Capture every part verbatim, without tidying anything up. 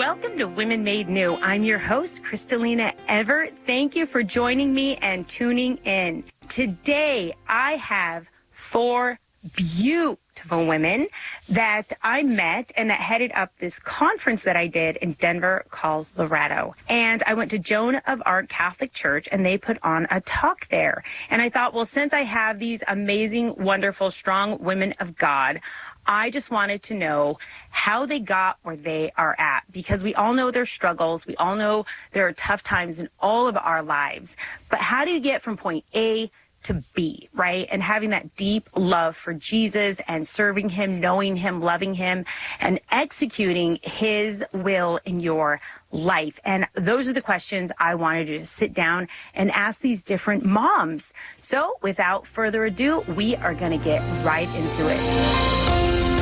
Welcome to Women Made New. I'm your host, Kristalina Everett. Thank you for joining me and tuning in. Today, I have four beautiful women that I met and that headed up this conference that I did in Denver, Colorado. And I went to Joan of Arc Catholic Church and they put on a talk there. And I thought, well, since I have these amazing, wonderful, strong women of God, I just wanted to know how they got where they are at, because we all know their struggles. We all know there are tough times in all of our lives. But how do you get from point A to B, right? And having that deep love for Jesus and serving him, knowing him, loving him, and executing his will in your life. And those are the questions I wanted to just sit down and ask these different moms. So without further ado, we are going to get right into it.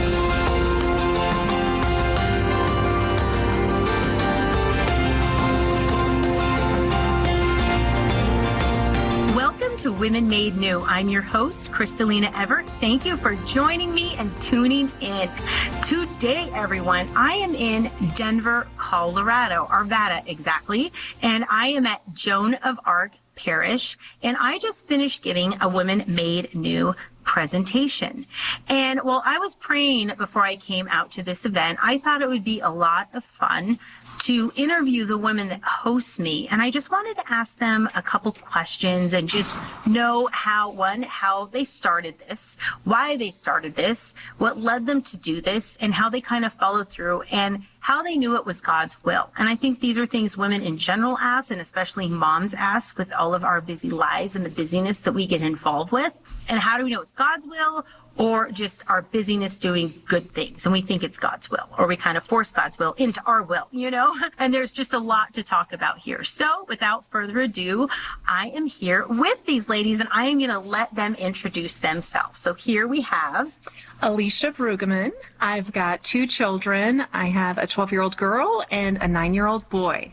To Women Made New. I'm your host, Kristalina Everett. Thank you for joining me and tuning in. Today, everyone, I am in Denver, Colorado, Arvada exactly, and I am at Joan of Arc Parish, and I just finished giving a Women Made New presentation. And while I was praying before I came out to this event, I thought it would be a lot of fun to interview the women that host me. And I just wanted to ask them a couple questions and just know how, one, how they started this, why they started this, what led them to do this, and how they kind of followed through, and how they knew it was God's will. And I think these are things women in general ask, and especially moms ask with all of our busy lives and the busyness that we get involved with. And how do we know it's God's will, or just our busyness doing good things and we think it's God's will, or we kind of force God's will into our will, you know? And there's just a lot to talk about here. So without further ado, I am here with these ladies and I am going to let them introduce themselves. So here we have Alicia Brueggemann. I've got two children. I have a twelve-year-old girl and a nine-year-old boy.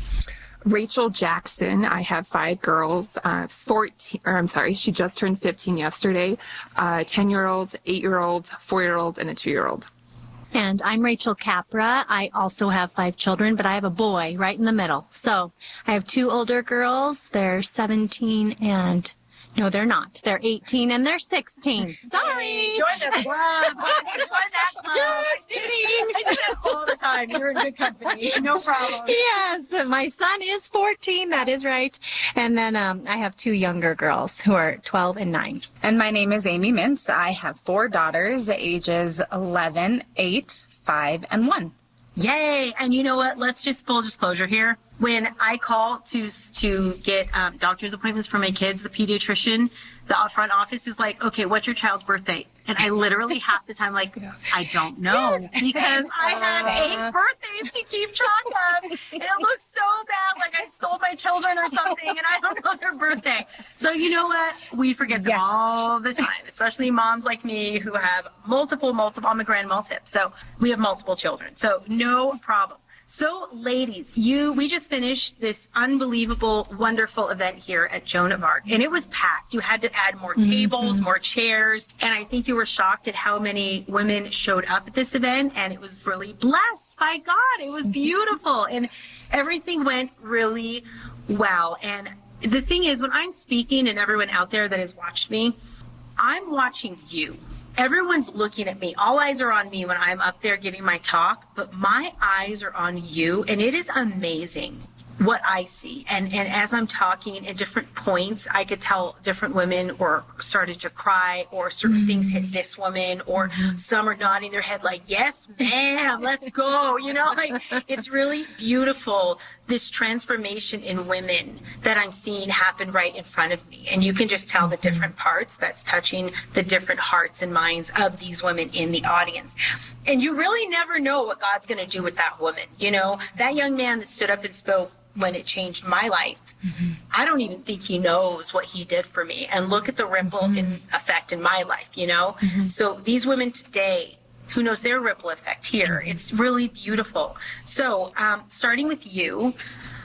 Rachel Jackson. I have five girls, uh, fourteen, or I'm sorry, she just turned fifteen yesterday, uh, ten-year-old, eight-year-old, four-year-old, and a two-year-old. And I'm Rachel Capra. I also have five children, but I have a boy right in the middle. So I have two older girls. They're seventeen and... No, they're not. They're eighteen and they're sixteen. Sorry. Join the club. Join that club. Just kidding. I do that all the time. You're in good company. No problem. Yes, my son is fourteen. That is right. And then um, I have two younger girls who are twelve and nine. And my name is Amy Mintz. I have four daughters, ages eleven, eight, five, and one. Yay. And you know what? Let's just full disclosure here. When I call to to get um, doctor's appointments for my kids, the pediatrician, the front office is like, okay, what's your child's birthday? And I literally half the time like, yes. I don't know, yes. because I have eight birthdays to keep track of, and it looks so bad, like I stole my children or something, and I don't know their birthday. So you know what? We forget them yes. all the time, especially moms like me who have multiple, multiple, I'm a grand multip, so we have multiple children. So no problem. So, ladies, you we just finished this unbelievable, wonderful event here at Joan of Arc, and it was packed. You had to add more tables, mm-hmm. more chairs, and I think you were shocked at how many women showed up at this event, and it was really blessed by God. It was beautiful, and everything went really well. And the thing is, when I'm speaking, and everyone out there that has watched me, I'm watching you. Everyone's looking at me. All eyes are on me when I'm up there giving my talk, but my eyes are on you, and it is amazing what I see. And and as I'm talking at different points, I could tell different women or started to cry, or certain mm-hmm. things hit this woman, or mm-hmm. some are nodding their head like, yes, ma'am, let's go. You know, like it's really beautiful, this transformation in women that I'm seeing happen right in front of me. And you can just tell the different parts that's touching the different hearts and minds of these women in the audience. And you really never know what God's going to do with that woman. You know, that young man that stood up and spoke when it changed my life, mm-hmm. I don't even think he knows what he did for me. And look at the ripple mm-hmm. in effect in my life, you know? Mm-hmm. So these women today, who knows their ripple effect here? It's really beautiful. So um, starting with you,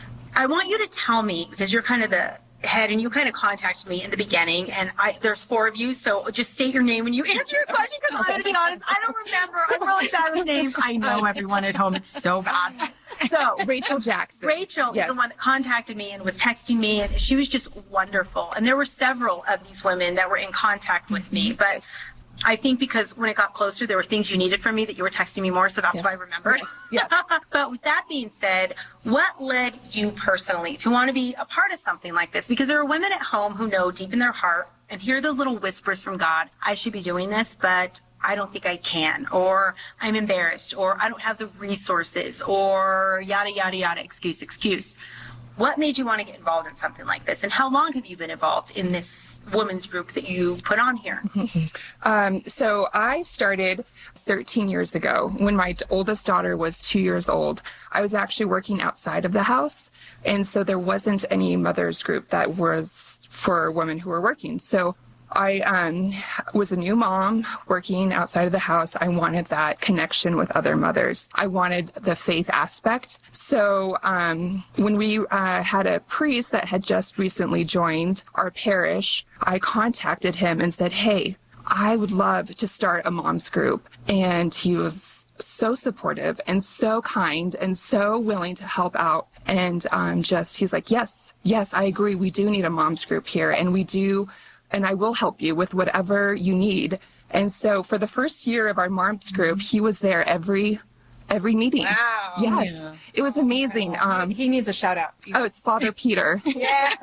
I want you to tell me, because you're kind of the head and you kind of contacted me in the beginning, and I, there's four of you, so just state your name when you answer your question, because I'm going to be honest, I don't remember. I'm really bad with names. I know everyone at home, it's so bad. So Rachel Jackson. Rachel Yes. is the one that contacted me and was texting me, and she was just wonderful. And there were several of these women that were in contact with me, but I think because when it got closer, there were things you needed from me that you were texting me more, so that's Yes. why I remembered. Yes. But with that being said, what led you personally to want to be a part of something like this? Because there are women at home who know deep in their heart and hear those little whispers from God, I should be doing this, but I don't think I can, or I'm embarrassed, or I don't have the resources, or yada, yada, yada, excuse, excuse. What made you want to get involved in something like this? And how long have you been involved in this women's group that you put on here? Um, so I started thirteen years ago when my d- oldest daughter was two years old. I was actually working outside of the house. And so there wasn't any mothers group that was for women who were working. So I um, was a new mom working outside of the house. I wanted that connection with other mothers. I wanted the faith aspect. So um, when we uh, had a priest that had just recently joined our parish, I contacted him and said, hey, I would love to start a mom's group. And he was so supportive and so kind and so willing to help out. And um, just, he's like, yes, yes, I agree. We do need a mom's group here. And we do, and I will help you with whatever you need. And so for the first year of our mom's group, he was there every every meeting. Wow. Yes. Yeah. It was amazing. Um, He needs a shout out. oh, it's Father Peter. Yes.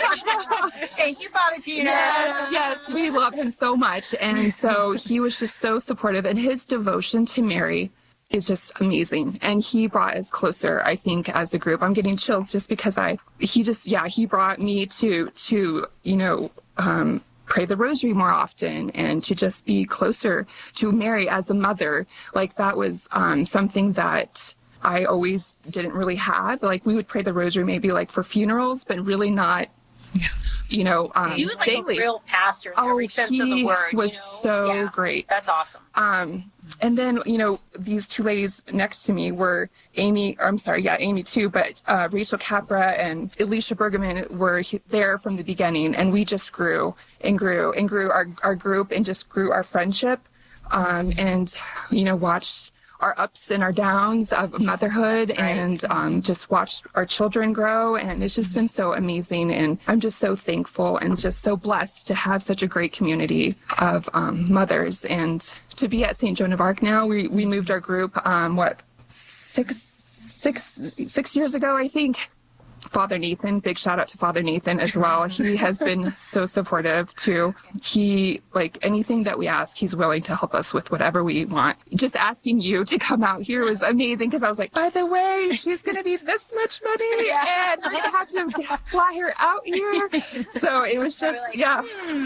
Thank you, Father Peter. Yes, yes, we love him so much. And so he was just so supportive, and his devotion to Mary is just amazing. And he brought us closer, I think, as a group. I'm getting chills just because I, he just, yeah, he brought me to, to, you know, um, pray the rosary more often and to just be closer to Mary as a mother. Like that was, um, something that I always didn't really have. Like we would pray the rosary maybe like for funerals, but really not, you know, um, He was like daily. a real pastor in Oh, every sense of the he word. you was know? so Yeah. great. That's awesome. Um, and then, you know, these two ladies next to me were Amy, or I'm sorry, yeah, Amy too, but uh, Rachel Capra and Alicia Bergman were he- there from the beginning, and we just grew and grew and grew our, our group and just grew our friendship, um, and, you know, watched our ups and our downs of motherhood and um, just watched our children grow. And it's just been so amazing. And I'm just so thankful and just so blessed to have such a great community of um, mothers. And to be at Saint Joan of Arc now, we, we moved our group, um, what, six, six, six years ago, I think. Father Nathan, big shout out to Father Nathan as well. He has been so supportive too. He, like anything that we ask, he's willing to help us with whatever we want. Just asking you to come out here was amazing because I was like, by the way, she's going to be this much money and we're going to have to fly her out here. So it was just, yeah.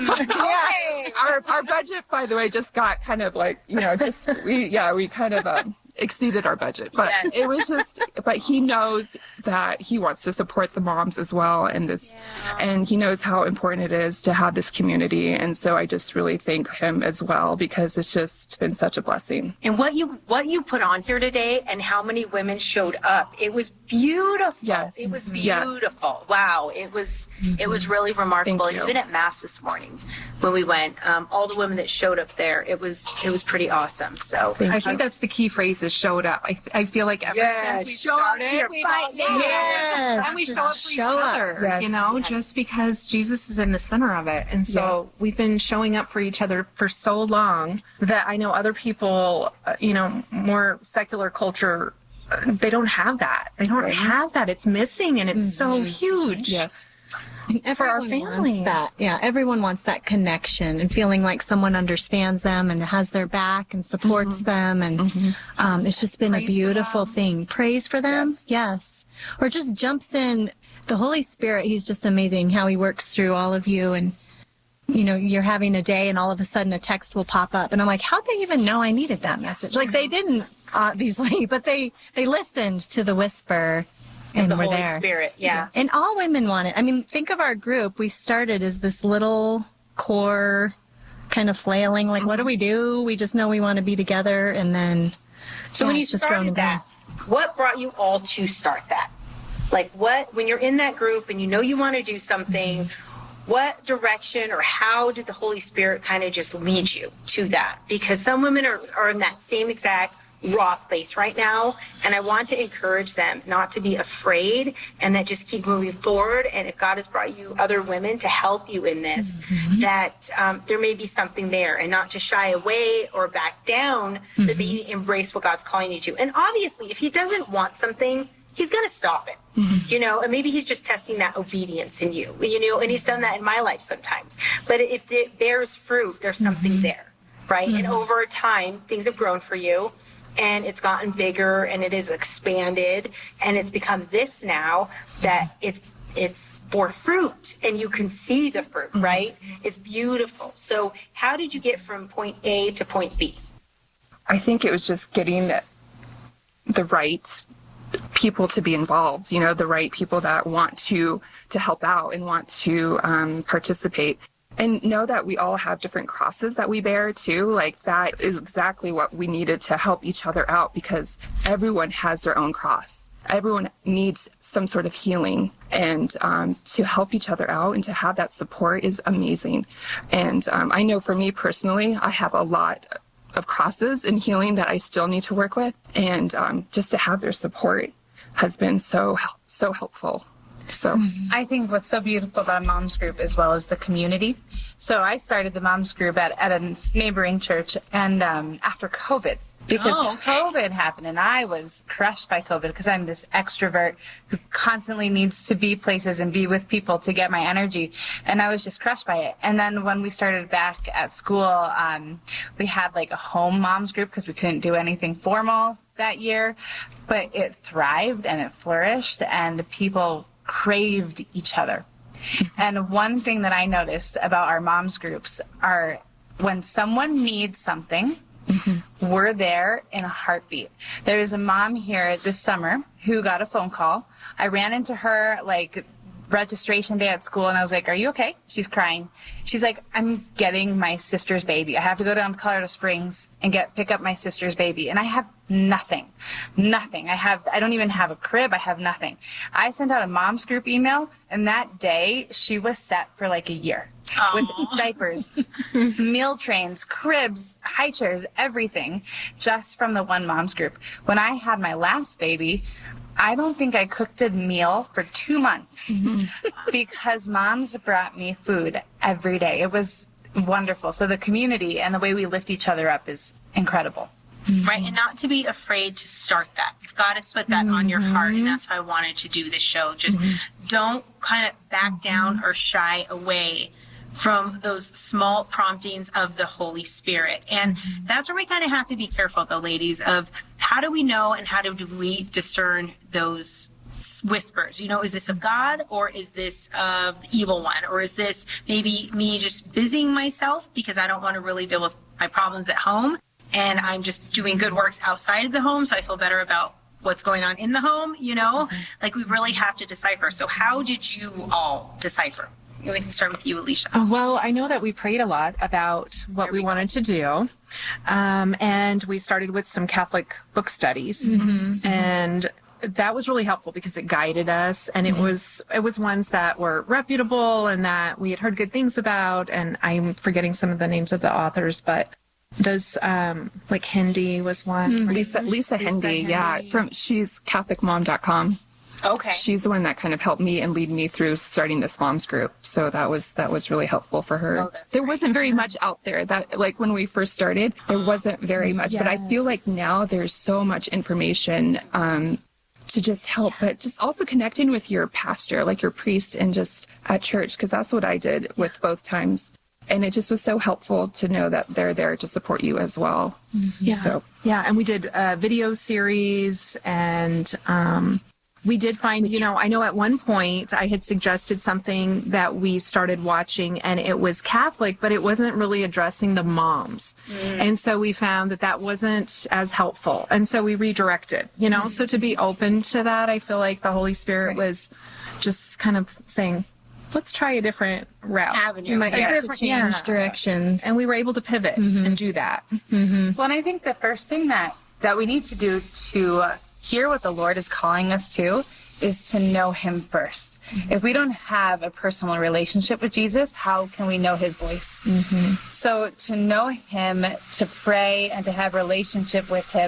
yeah. Our, our budget, by the way, just got kind of like, you know, just, we, yeah, we kind of, um, exceeded our budget, but Yes. it was just, but he knows that he wants to support the moms as well. And this, yeah. and he knows how important it is to have this community. And so I just really thank him as well, because it's just been such a blessing. And what you what you put on here today and how many women showed up, it was beautiful. Yes. It was Yes. beautiful. Wow. It was it was really remarkable. Thank you. Even at Mass this morning when we went, um, all the women that showed up there, it was it was pretty awesome. So I think that's the key phrase is showed up. I, I feel like ever Yes. since we Show up to started, your we've fight all- now. Yes. and we show up for Show each up. other, Yes. you know, Yes. just because Jesus is in the center of it. And so Yes. we've been showing up for each other for so long that I know other people, uh, you know, more secular culture, uh, they don't have that. They don't have that. It's missing, and it's so huge. Yes. For our Everyone wants families. that. Yeah, everyone wants that connection and feeling like someone understands them and has their back and supports them. And um, it's just been a Praise for beautiful them. thing. Praise for them? Yes. Yes. Or just jumps in. The Holy Spirit, he's just amazing how he works through all of you. And, you know, you're having a day and all of a sudden a text will pop up. And I'm like, how'd they even know I needed that message? Like they didn't, obviously, but they, they listened to the whisper. And the we're Holy there. Spirit. Yeah. And all women want it. I mean, think of our group. We started as this little core kind of flailing, like, what do we do? We just know we want to be together. And then, So yeah, when you it's just grown started and grown. that, what brought you all to start that? Like what, when you're in that group and you know you want to do something, what direction or how did the Holy Spirit kind of just lead you to that? Because some women are, are in that same exact raw place right now. And I want to encourage them not to be afraid and that just keep moving forward. And if God has brought you other women to help you in this, mm-hmm. that um, there may be something there and not to shy away or back down, mm-hmm. but that you embrace what God's calling you to. And obviously, if he doesn't want something, he's going to stop it, mm-hmm. you know, and maybe he's just testing that obedience in you, you know, and he's done that in my life sometimes. But if it bears fruit, there's something mm-hmm. there, right? Mm-hmm. And over time, things have grown for you. And it's gotten bigger and it is expanded and it's become this now that it's it's for fruit and you can see the fruit, right? It's beautiful. So how did you get from point A to point B? I think it was just getting the right people to be involved, you know, the right people that want to to help out and want to um, participate. And know that we all have different crosses that we bear too. Like that is exactly what we needed to help each other out because everyone has their own cross. Everyone needs some sort of healing and um, to help each other out and to have that support is amazing. And um, I know for me personally, I have a lot of crosses in healing that I still need to work with. And um, just to have their support has been so, so helpful. So I think what's so beautiful about a mom's group as well as the community. So I started the mom's group at, at a neighboring church and um, after COVID, because oh, okay. COVID happened and I was crushed by COVID because I'm this extrovert who constantly needs to be places and be with people to get my energy. And I was just crushed by it. And then when we started back at school, um, we had like a home mom's group because we couldn't do anything formal that year, but it thrived and it flourished and people craved each other. And one thing that I noticed about our moms groups are when someone needs something, mm-hmm. we're there in a heartbeat. There was a mom here this summer who got a phone call. I ran into her like registration day at school and I was like, are you okay? She's crying. She's like, I'm getting my sister's baby. I have to go down to Colorado Springs and get pick up my sister's baby. And I have nothing, nothing. I have, I don't even have a crib. I have nothing. I sent out a mom's group email and that day she was set for like a year. Aww. With diapers, meal trains, cribs, high chairs, everything just from the one mom's group. When I had my last baby, I don't think I cooked a meal for two months mm-hmm. because moms brought me food every day. It was wonderful. So the community and the way we lift each other up is incredible. Right, and not to be afraid to start that. If God has put that mm-hmm. on your heart, and that's why I wanted to do this show, just mm-hmm. don't kind of back down or shy away from those small promptings of the Holy Spirit. And mm-hmm. that's where we kind of have to be careful, though, ladies, of how do we know and how do we discern those whispers? You know, is this of God or is this of the evil one? Or is this maybe me just busying myself because I don't want to really deal with my problems at home and I'm just doing good works outside of the home so I feel better about what's going on in the home, you know? Mm-hmm. Like we really have to decipher. So how did you all decipher? We can start with you, Alicia. Well, I know that we prayed a lot about what we, we wanted to do. Um, and we started with some Catholic book studies. Mm-hmm. And that was really helpful because it guided us. And it mm-hmm. was it was ones that were reputable and that we had heard good things about. And I'm forgetting some of the names of the authors, but those, um, like Hindi was one. Mm-hmm. Lisa, Lisa, Lisa Hindi, Hindi, yeah. From she's Catholic Mom dot com. Okay. She's the one that kind of helped me and lead me through starting this mom's group. So that was that was really helpful for her. Oh, there great. wasn't very much out there that like when we first started, there wasn't very much, yes. but I feel like now there's so much information um to just help, but just also connecting with your pastor, like your priest and just at church, because that's what I did with both times. And it just was so helpful to know that they're there to support you as well. Mm-hmm. Yeah. So yeah, and we did a video series and um we did find, you know, I know at one point I had suggested something that we started watching and it was Catholic, but it wasn't really addressing the moms. Mm. And so we found that that wasn't as helpful. And so we redirected, you know, mm. so to be open to that, I feel like the Holy Spirit right. was just kind of saying, let's try a different route. Avenue. Like, yeah. a different, change yeah. directions. And we were able to pivot mm-hmm. and do that. Mm-hmm. Well, and I think the first thing that, that we need to do to uh, hear what the Lord is calling us to is to know him first. Mm-hmm. If we don't have a personal relationship with Jesus, how can we know his voice? Mm-hmm. So to know him, to pray, and to have a relationship with him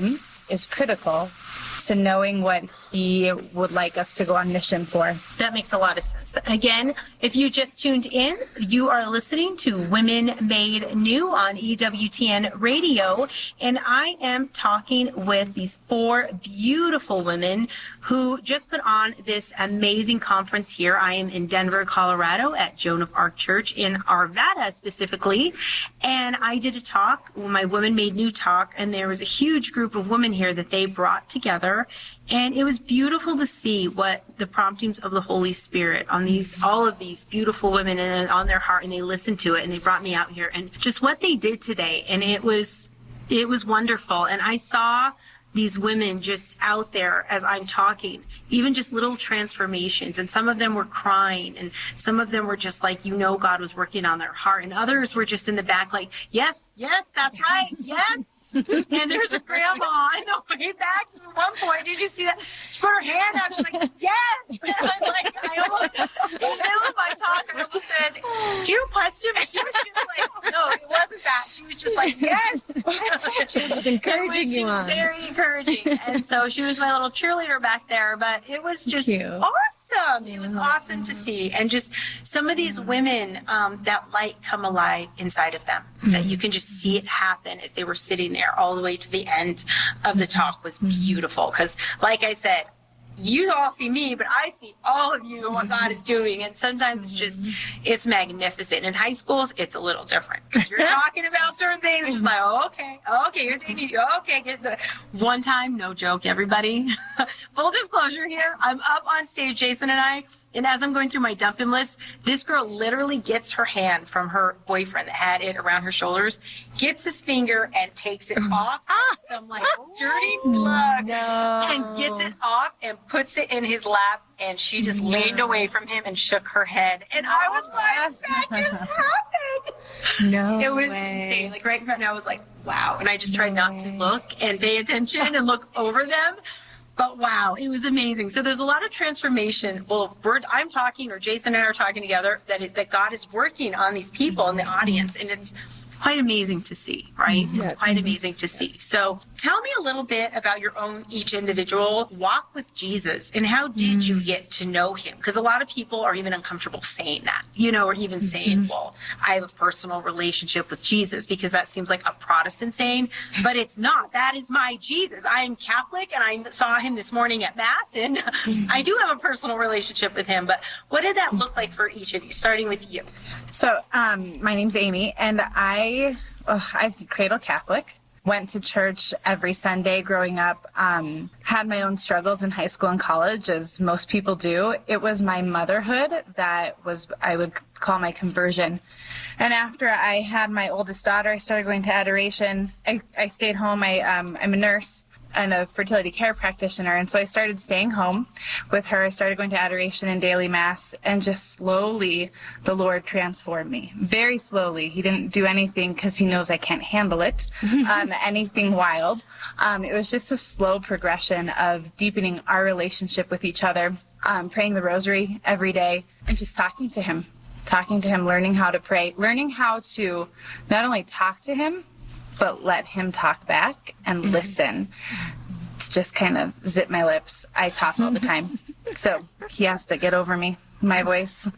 is critical to knowing what he would like us to go on mission for. That makes a lot of sense. Again, if you just tuned in, you are listening to Women Made New on E W T N Radio, and I am talking with these four beautiful women who just put on this amazing conference here. I am in Denver, Colorado at Joan of Arc Church in Arvada specifically, and I did a talk, my Women Made New talk, and there was a huge group of women here that they brought together. And it was beautiful to see what the promptings of the Holy Spirit on these, all of these beautiful women and on their heart, and they listened to it and they brought me out here and just what they did today. And it was, it was wonderful. And I saw these women just out there as I'm talking, even just little transformations. And some of them were crying, and some of them were just like, you know, God was working on their heart. And others were just in the back like, yes, yes, that's right, yes. And there's a grandma in the way back at one point. Did you see that? She put her hand up. She's like, yes. And I'm like, I almost, in the middle of my talk, I almost said, do you have a question? But she was just like, no, it wasn't that. She was just like, yes. She was just encouraging was, you she was on. very encouraging. And so she was my little cheerleader back there, but it was just Cute. awesome. It was awesome to see. And just some of these women, um, that light come alive inside of them, that you can just see it happen as they were sitting there all the way to the end of the talk was beautiful. Because like I said, you all see me, but I see all of you and what God is doing. And sometimes it's just, it's magnificent. In high schools, it's a little different. You're talking about certain things. It's just like, oh, okay, okay, you're thinking, okay, get the one time, no joke, everybody. Full disclosure here, I'm up on stage, Jason and I, and as I'm going through my dump him list, this girl literally gets her hand from her boyfriend that had it around her shoulders, gets his finger and takes it off like some like dirty slug, No. and gets it off and puts it in his lap, and she just leaned away from him and shook her head. And I was like, that just happened. No It was way. insane. Like right in front, and I was like, wow. And I just tried not to look and pay attention and look over them. But wow, it was amazing. So there's a lot of transformation. Well, we're, I'm talking, or Jason and I are talking together, that it, that God is working on these people in the audience, and it's quite amazing to see, right? Yes. It's quite amazing to see. So tell me a little bit about your own, each individual walk with Jesus, and how did you get to know him? Because a lot of people are even uncomfortable saying that, you know, or even saying, well, I have a personal relationship with Jesus, because that seems like a Protestant saying, but it's not. That is my Jesus. I am Catholic, and I saw him this morning at Mass, and I do have a personal relationship with him. But what did that look like for each of you, starting with you? So, um, my name's Amy, and I, ugh, I'm cradle Catholic. Went to church every Sunday growing up. Um, had my own struggles in high school and college, as most people do. It was my motherhood that was, I would call my conversion. And after I had my oldest daughter, I started going to adoration. I, I stayed home. I, um, I'm a nurse and a fertility care practitioner. And so I started staying home with her. I started going to adoration and daily mass, and just slowly the Lord transformed me. Very slowly. He didn't do anything because he knows I can't handle it, um, anything wild. Um, it was just a slow progression of deepening our relationship with each other, um, praying the rosary every day, and just talking to him, talking to him, learning how to pray, learning how to not only talk to him, but let him talk back and mm-hmm. listen. It's just kind of zip my lips. I talk all the time. So he has to get over me, my voice.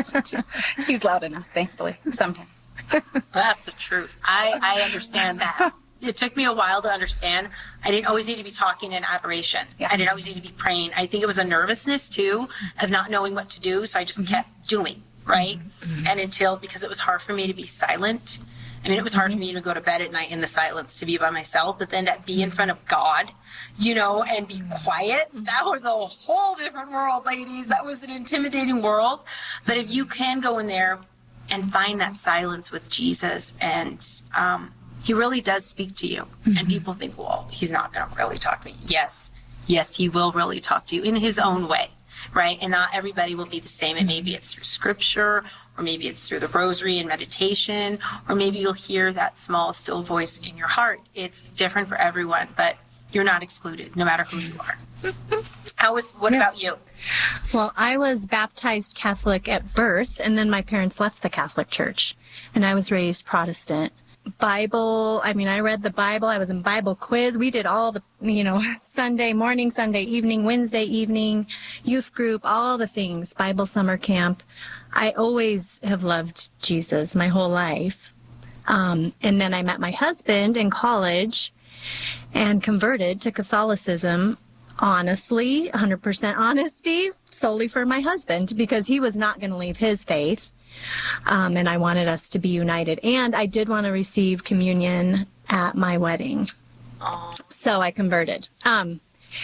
He's loud enough, thankfully, sometimes. That's the truth. I, I understand that. It took me a while to understand. I didn't always need to be talking in adoration. Yeah. I didn't always need to be praying. I think it was a nervousness, too, of not knowing what to do. So I just mm-hmm. kept doing, right? Mm-hmm. And until, because it was hard for me to be silent. I mean, it was hard for me to go to bed at night in the silence, to be by myself, but then to be in front of God, you know, and be quiet, that was a whole different world, ladies. That was an intimidating world. But if you can go in there and find that silence with Jesus, and um, he really does speak to you. Mm-hmm. And people think, well, he's not going to really talk to me. Yes, yes, he will really talk to you in his own way. Right? And not everybody will be the same. And maybe it's through scripture, or maybe it's through the rosary and meditation, or maybe you'll hear that small, still voice in your heart. It's different for everyone, but you're not excluded, no matter who you are. How was, what yes. about you? Well, I was baptized Catholic at birth, and then my parents left the Catholic Church, and I was raised Protestant. Bible. I mean, I read the Bible. I was in Bible quiz. We did all the, you know, Sunday morning, Sunday evening, Wednesday evening, youth group, all the things, Bible summer camp. I always have loved Jesus my whole life. Um, and then I met my husband in college and converted to Catholicism, honestly, one hundred percent honesty, solely for my husband, because he was not going to leave his faith. Um, and I wanted us to be united. And I did want to receive communion at my wedding. So I converted. Um,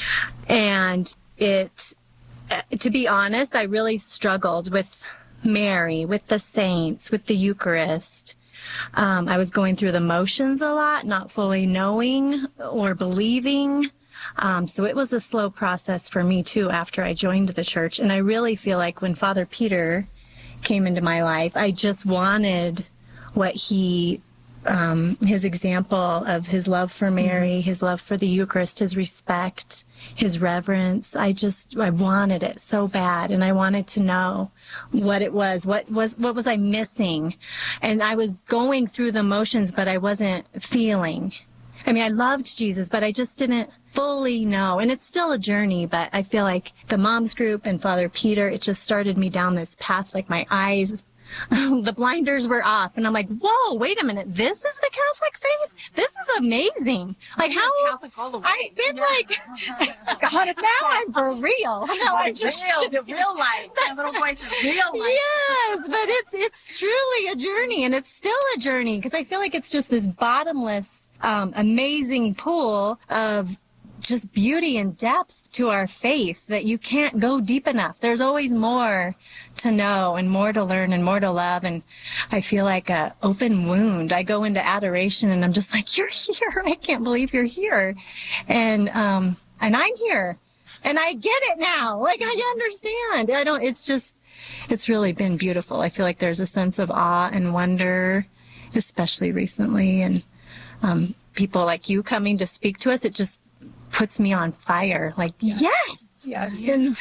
and it, to be honest, I really struggled with Mary, with the saints, with the Eucharist. Um, I was going through the motions a lot, not fully knowing or believing. Um, so it was a slow process for me, too, after I joined the church. And I really feel like when Father Peter came into my life, I just wanted what he, um, his example of his love for Mary, mm-hmm. his love for the Eucharist, his respect, his reverence. I just, I wanted it so bad. And I wanted to know what it was, what was, what was I missing? And I was going through the motions, but I wasn't feeling. I mean, I loved Jesus, but I just didn't fully know. And it's still a journey, but I feel like the moms group and Father Peter, it just started me down this path, like my eyes, the blinders were off. And I'm like, whoa, wait a minute. This is the Catholic faith? This is amazing. Like how Catholic all the way. I've been Yeah. like, God, now I'm for real. Now I'm just real to real life. That little voice is real life. Yes, but it's it's truly a journey, and it's still a journey, because I feel like it's just this bottomless, um, amazing pool of just beauty and depth to our faith that you can't go deep enough. There's always more to know and more to learn and more to love. And I feel like a open wound. I go into adoration and I'm just like, you're here. I can't believe you're here. And, um, and I'm here and I get it now. Like I understand. I don't, it's just, it's really been beautiful. I feel like there's a sense of awe and wonder, especially recently. And, um, people like you coming to speak to us, it just puts me on fire. Like, yes, Yes. And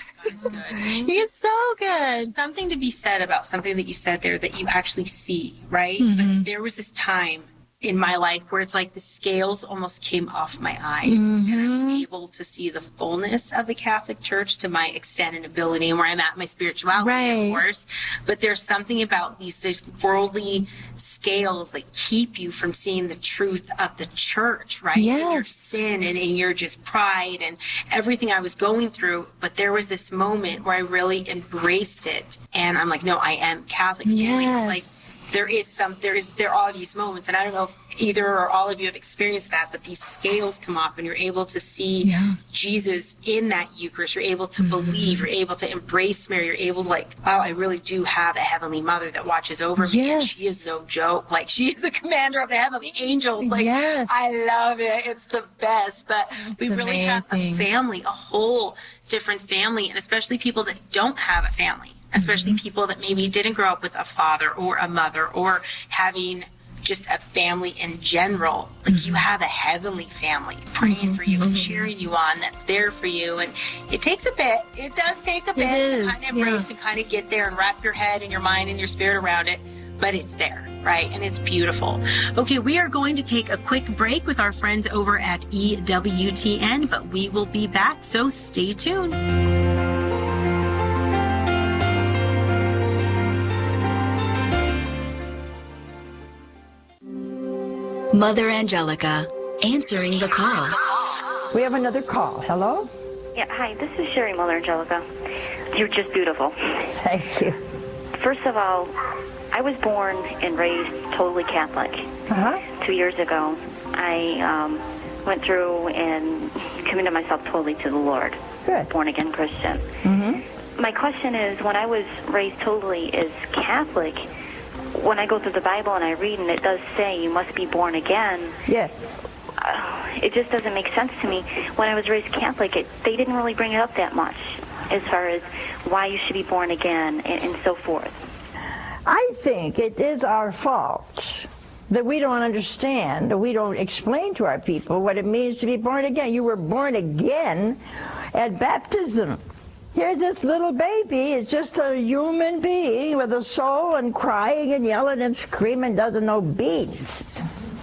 he is so good. Something to be said about something that you said there that you actually see, right? Mm-hmm. But there was this time in my life where it's like the scales almost came off my eyes, Mm-hmm. and I was able to see the fullness of the Catholic Church to my extent and ability and where I'm at in my spirituality, Right. of course. But there's something about these, these worldly scales that keep you from seeing the truth of the church, right? Yes. In your sin and in your just pride and everything I was going through. But there was this moment where I really embraced it, and I'm like, no, I am Catholic. Feeling. It's Yes. like there is some, there is, there are these moments, and I don't know if either or all of you have experienced that, but these scales come off and you're able to see Yeah. Jesus in that Eucharist. You're able to believe, you're able to embrace Mary. You're able to like, wow, I really do have a heavenly mother that watches over me. And Yes. she is no joke. Like she is the commander of the heavenly angels. Like Yes. I love it. It's the best. But we really have a amazing. family, a whole different family, and especially people that don't have a family. Especially Mm-hmm. people that maybe didn't grow up with a father or a mother or having just a family in general. Like Mm-hmm. you have a heavenly family praying for you and cheering you on, that's there for you. And it takes a bit. It does take a bit to is, kind of embrace yeah. and kind of get there and wrap your head and your mind and your spirit around it. But it's there, right? And it's beautiful. Okay, we are going to take a quick break with our friends over at E W T N, but we will be back, so stay tuned. Mother Angelica, answering the call. We have another call. Hello? Yeah, hi, this is Sherry Muller, Angelica. You're just beautiful. Thank you. First of all, I was born and raised totally Catholic. Uh-huh. Two years ago, I um, went through and committed myself totally to the Lord. Good. Born-again Christian. Mm-hmm. My question is, when I was raised totally as Catholic, when I go through the Bible and I read, and it does say you must be born again, Yes. uh, it just doesn't make sense to me. When I was raised Catholic, it, they didn't really bring it up that much as far as why you should be born again and, and so forth. I think it is our fault that we don't understand, or we don't explain to our people what it means to be born again. You were born again at baptism. Here's this little baby. It's just a human being with a soul and crying and yelling and screaming, doesn't know beats.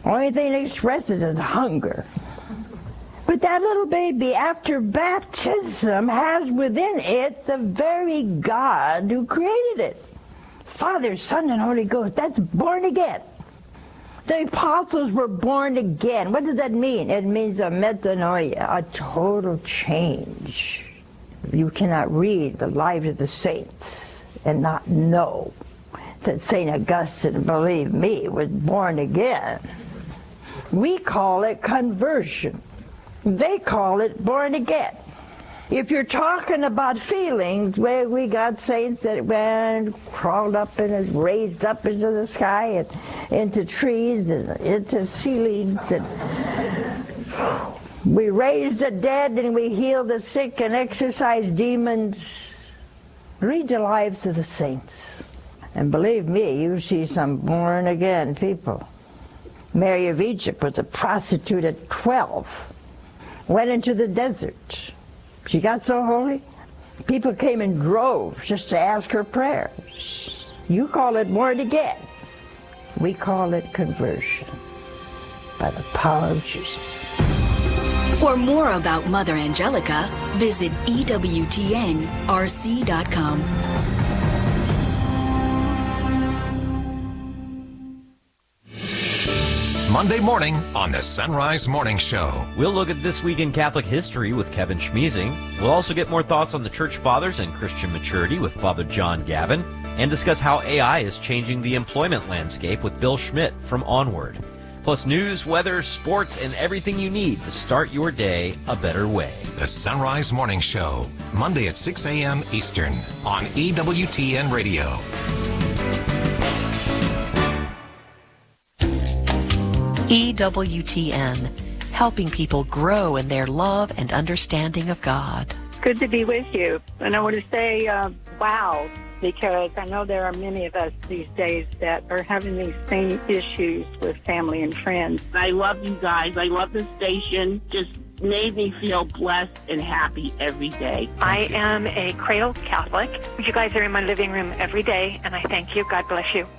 Only thing it expresses is hunger. But that little baby, after baptism, has within it the very God who created it. Father, Son, and Holy Ghost. That's born again. The apostles were born again. What does that mean? It means a metanoia, a total change. You cannot read the lives of the saints and not know that Saint Augustine, believe me, was born again. We call it conversion. They call it born again. If you're talking about feelings, well, we got saints that went, crawled up and raised up into the sky and into trees and into ceilings. And we raised the dead and we healed the sick and exorcised demons. Read the lives of the saints. And believe me, you see some born again people. Mary of Egypt was a prostitute at twelve. Went into the desert. She got so holy, people came in droves just to ask her prayers. You call it born again. We call it conversion by the power of Jesus. For more about Mother Angelica, visit E W T N R C dot com. Monday morning on the Sunrise Morning Show. We'll look at This Week in Catholic History with Kevin Schmeezing. We'll also get more thoughts on the Church Fathers and Christian maturity with Father John Gavin, and discuss how A I is changing the employment landscape with Bill Schmidt from Onward. Plus news, weather, sports, and everything you need to start your day a better way. The Sunrise Morning Show, Monday at six a.m. Eastern on E W T N Radio. E W T N, helping people grow in their love and understanding of God. Good to be with you. And I want to say, uh, wow, because I know there are many of us these days that are having these same issues with family and friends. I love you guys. I love the station. Just made me feel blessed and happy every day. I am a cradle Catholic. You guys are in my living room every day, and I thank you. God bless you.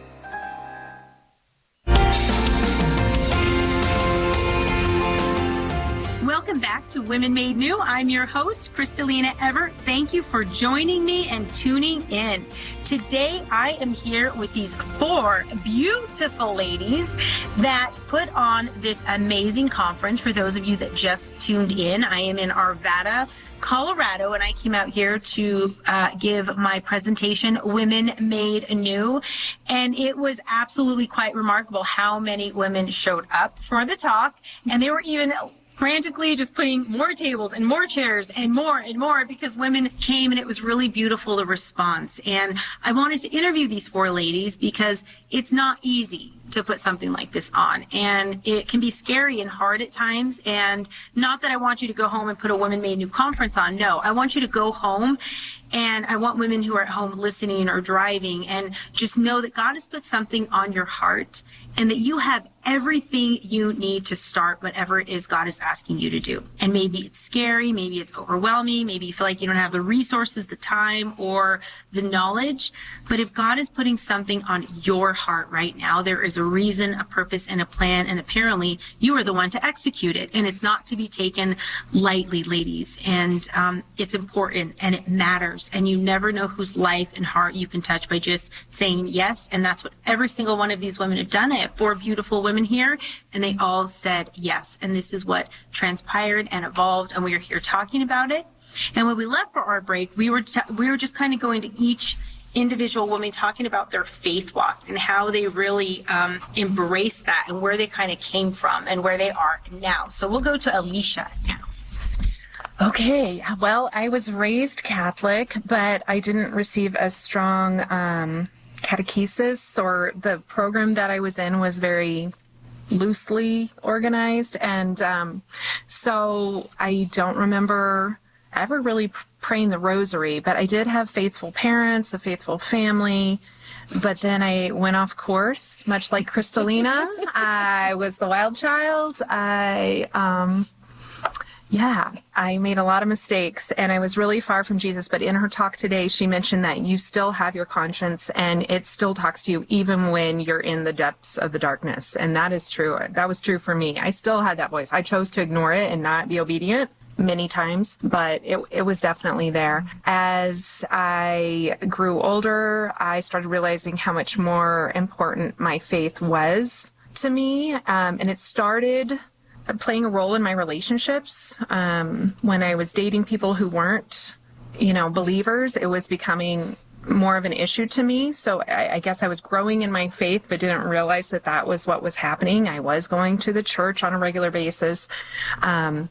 Welcome back to Women Made New. I'm your host, Kristalina Everett. Thank you for joining me and tuning in. Today, I am here with these four beautiful ladies that put on this amazing conference. For those of you that just tuned in, I am in Arvada, Colorado, and I came out here to uh, give my presentation, Women Made New. And it was absolutely quite remarkable how many women showed up for the talk, and they were even frantically just putting more tables and more chairs and more and more because women came, and it was really beautiful, the response. And I wanted to interview these four ladies because it's not easy to put something like this on, and it can be scary and hard at times. And not that I want you to go home and put a Women Made New conference on. No, I want you to go home, and I want women who are at home listening or driving and just know that God has put something on your heart and that you have everything you need to start whatever it is God is asking you to do. And maybe it's scary, maybe it's overwhelming, maybe you feel like you don't have the resources, the time, or the knowledge. But if God is putting something on your heart right now, there is a reason, a purpose, and a plan, and apparently you are the one to execute it. And it's not to be taken lightly, ladies. And um, it's important, and it matters. And you never know whose life and heart you can touch by just saying yes. And that's what every single one of these women have done. I have four beautiful women here, and they all said yes. And this is what transpired and evolved, and we are here talking about it. And when we left for our break, we were t- we were just kind of going to each individual woman talking about their faith walk and how they really um, embraced that and where they kind of came from and where they are now. So we'll go to Alicia now. Okay, well, I was raised Catholic, but I didn't receive a strong um, catechesis, or the program that I was in was very loosely organized. And um, so I don't remember ever really praying the rosary, but I did have faithful parents, a faithful family. But then I went off course, much like Kristalina. I was the wild child. I, um, Yeah, I made a lot of mistakes and I was really far from Jesus. But in her talk today, she mentioned that you still have your conscience and it still talks to you even when you're in the depths of the darkness. And that is true. That was true for me. I still had that voice. I chose to ignore it and not be obedient many times, but it, it was definitely there. As I grew older, I started realizing how much more important my faith was to me. Um, and it started playing a role in my relationships. Um, when I was dating people who weren't, you know, believers, it was becoming more of an issue to me. So I, I guess I was growing in my faith, but didn't realize that that was what was happening. I was going to the church on a regular basis. Um,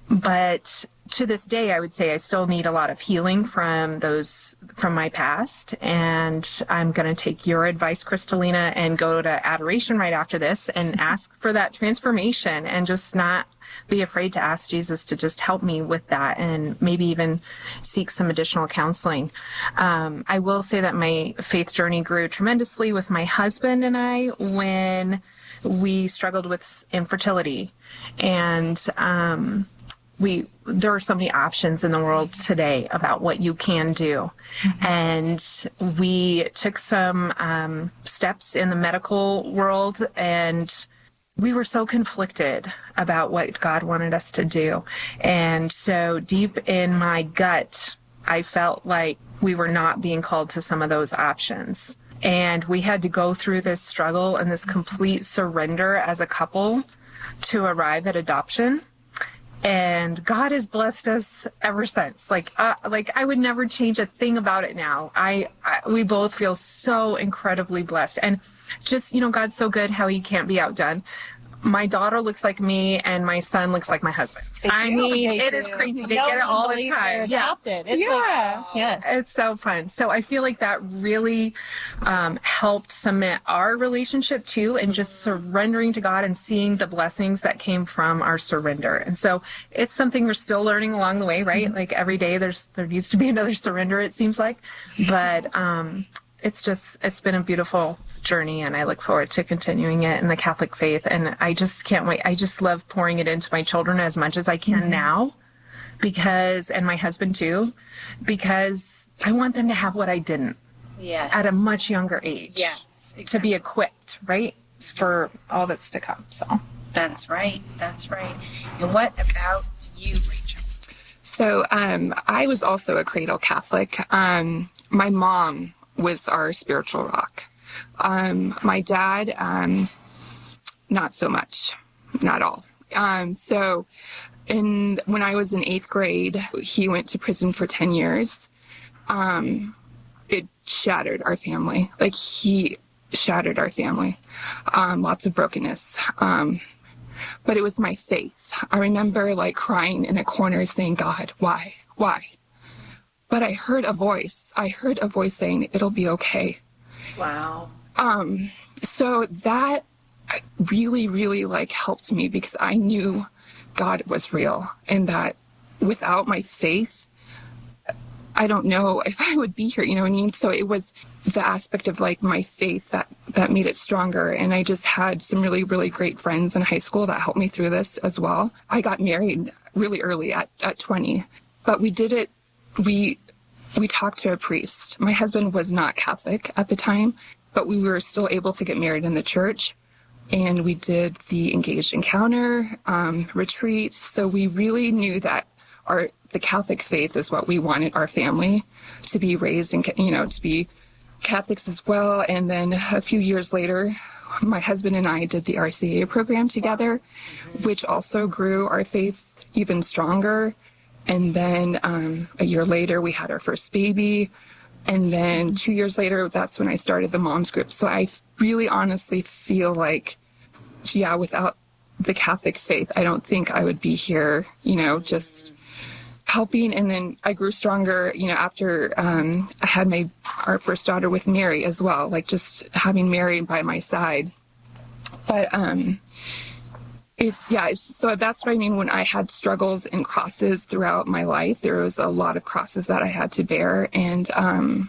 but to this day, I would say I still need a lot of healing from those, from my past. And I'm going to take your advice, Kristalina, and go to adoration right after this and ask for that transformation and just not be afraid to ask Jesus to just help me with that and maybe even seek some additional counseling. Um, I will say that my faith journey grew tremendously with my husband and I when we struggled with infertility. And, um, we, there are so many options in the world today about what you can do. Mm-hmm. And we took some um, steps in the medical world, and we were so conflicted about what God wanted us to do. And so deep in my gut, I felt like we were not being called to some of those options. And we had to go through this struggle and this complete surrender as a couple to arrive at adoption. And God has blessed us ever since. Like, uh, like I would never change a thing about it now. I, I, we both feel so incredibly blessed. And just, you know, God's so good how he can't be outdone. My daughter looks like me and my son looks like my husband. They I do. mean, They it do. is crazy. They No get it one all the believes they're time. Yeah. adopted. It's yeah. like, oh. Yeah. It's so fun. So I feel like that really um, helped cement our relationship too, and just surrendering to God and seeing the blessings that came from our surrender. And so it's something we're still learning along the way, right? Mm-hmm. Like every day there's, there needs to be another surrender, it seems like. But um, it's just, it's been a beautiful journey, and I look forward to continuing it in the Catholic faith. And I just can't wait. I just love pouring it into my children as much as I can mm-hmm. now, because, and my husband too, because I want them to have what I didn't yes. at a much younger age. Yes. Exactly. To be equipped, right? For all that's to come. So that's right. That's right. And what about you, Rachel? So um, I was also a cradle Catholic. Um, my mom was our spiritual rock. Um, my dad, um, not so much, not all. Um, so in, when I was in eighth grade, he went to prison for ten years. Um, it shattered our family. Like he shattered our family. Um, lots of brokenness. Um, but it was my faith. I remember like crying in a corner saying, God, why, why? But I heard a voice. I heard a voice saying, it'll be okay. Wow. Um, so that really, really like helped me, because I knew God was real, and that without my faith, I don't know if I would be here, you know what I mean? So it was the aspect of like my faith that, that made it stronger. And I just had some really, really great friends in high school that helped me through this as well. I got married really early at, at twenty, but we did it. We, we talked to a priest. My husband was not Catholic at the time, but we were still able to get married in the church. And we did the engaged encounter, um, retreat. So we really knew that our, the Catholic faith is what we wanted our family to be raised and, you know, to be Catholics as well. And then a few years later, my husband and I did the R C A program together, which also grew our faith even stronger. And then um, a year later, we had our first baby. And then two years later, that's when I started the moms group. So I really honestly feel like, yeah, without the Catholic faith, I don't think I would be here, you know, just helping. And then I grew stronger, you know, after um, I had my our first daughter with Mary as well, like just having Mary by my side. But um, it's, yeah, it's, so that's what I mean when I had struggles and crosses throughout my life. There was a lot of crosses that I had to bear. And um,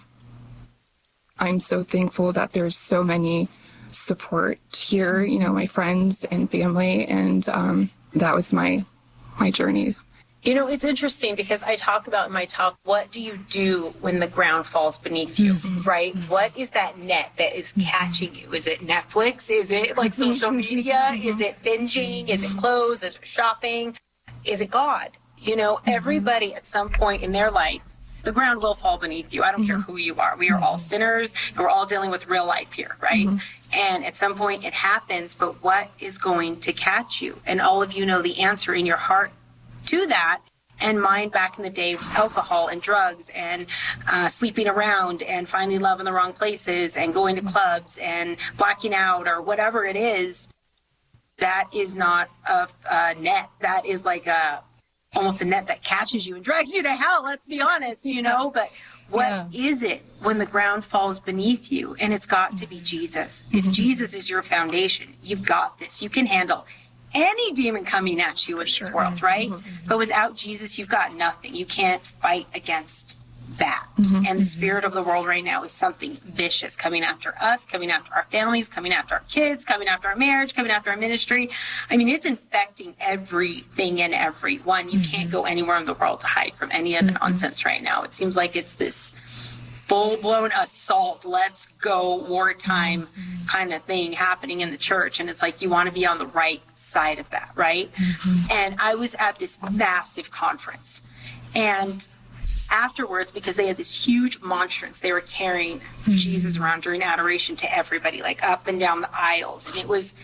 I'm so thankful that there's so many support here, you know, my friends and family. And um, that was my my journey. You know, it's interesting because I talk about in my talk, what do you do when the ground falls beneath you, mm-hmm. right? Mm-hmm. What is that net that is catching you? Is it Netflix? Is it like social media? Mm-hmm. Is it binging? Is it clothes? Is it shopping? Is it God? You know, mm-hmm. everybody at some point in their life, the ground will fall beneath you. I don't mm-hmm. care who you are. We are all sinners and we're all dealing with real life here, right? Mm-hmm. And at some point it happens, but what is going to catch you? And all of you know the answer in your heart to that. And mine back in the day was alcohol and drugs and uh, sleeping around and finding love in the wrong places and going to clubs and blacking out or whatever it is. That is not a, a net. That is like a almost a net that catches you and drags you to hell. Let's be honest, you know. But what yeah. is it when the ground falls beneath you? And it's got to be Jesus. Mm-hmm. If Jesus is your foundation, you've got this. You can handle any demon coming at you in sure. this world, right? Mm-hmm. But without Jesus, you've got nothing. You can't fight against that. Mm-hmm. And the spirit of the world right now is something vicious coming after us, coming after our families, coming after our kids, coming after our marriage, coming after our ministry. I mean, it's infecting everything and everyone. You mm-hmm. can't go anywhere in the world to hide from any of the mm-hmm. nonsense right now. It seems like it's this full-blown assault, let's go, wartime mm-hmm. kind of thing happening in the church. And it's like you want to be on the right side of that, right? Mm-hmm. And I was at this massive conference. And afterwards, because they had this huge monstrance, they were carrying mm-hmm. Jesus around during adoration to everybody, like up and down the aisles. And it was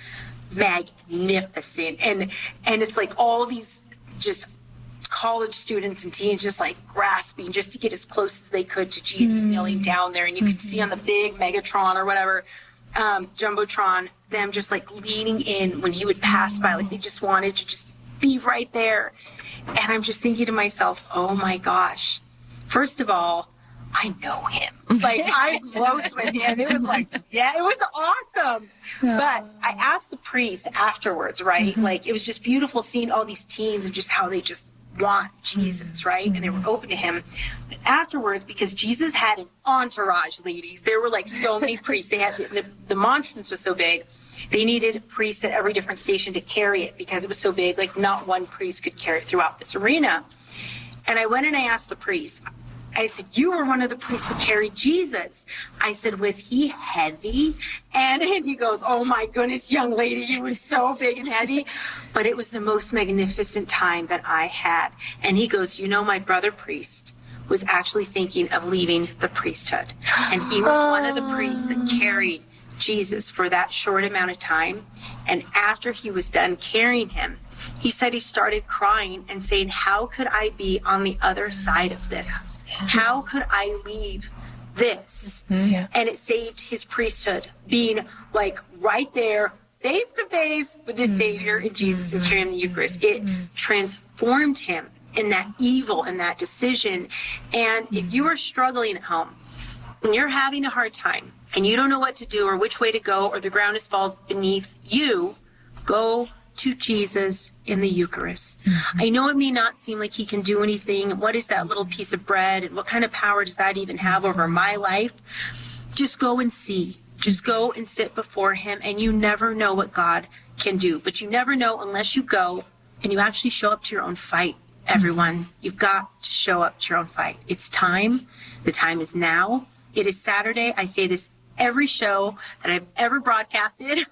magnificent. And and it's like all these just college students and teens just like grasping just to get as close as they could to Jesus mm-hmm. kneeling down there. And you mm-hmm. could see on the big Megatron or whatever, um, Jumbotron, them just like leaning in when he would pass by, like they just wanted to just be right there. And I'm just thinking to myself, oh my gosh, first of all, I know him. Like, I'm close with him. It was like, yeah, it was awesome. But I asked the priest afterwards, right? Mm-hmm. Like, it was just beautiful seeing all these teens and just how they just want Jesus, right? And they were open to him. But afterwards, because Jesus had an entourage, ladies, there were like so many priests. They had the, the, the monstrance was so big. They needed priests at every different station to carry it because it was so big. Like, not one priest could carry it throughout this arena. And I went and I asked the priest, I said, you were one of the priests that carried Jesus. I said, was he heavy? And, and he goes, oh my goodness, young lady, he was so big and heavy. But it was the most magnificent time that I had. And he goes, you know, my brother priest was actually thinking of leaving the priesthood. And he was one of the priests that carried Jesus for that short amount of time. And after he was done carrying him, he said he started crying and saying, how could I be on the other side of this? How could I leave this? Yeah. And it saved his priesthood, being like right there, face to face with his Savior in Jesus and carrying the Eucharist. It transformed him in that evil and that decision. And if you are struggling at home and you're having a hard time and you don't know what to do or which way to go or the ground is fallen beneath you, go to Jesus in the Eucharist. Mm-hmm. I know it may not seem like he can do anything. What is that little piece of bread? And what kind of power does that even have over my life? Just go and see. Just go and sit before him, and you never know what God can do. But you never know unless you go and you actually show up to your own fight, everyone. Mm-hmm. You've got to show up to your own fight. It's time. The time is now. It is Saturday. I say this every show that I've ever broadcasted. It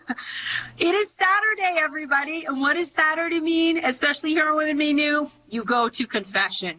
is Saturday, everybody. And what does Saturday mean? Especially here on Women May New, you go to confession.